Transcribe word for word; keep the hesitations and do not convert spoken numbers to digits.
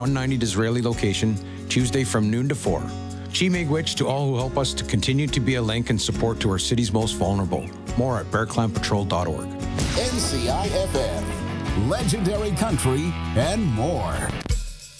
one ninety Disraeli location, Tuesday from noon to four. Chi Miigwech to all who help us to continue to be a link and support to our city's most vulnerable. More at bear clan patrol dot org. N C I F M, legendary country, and more.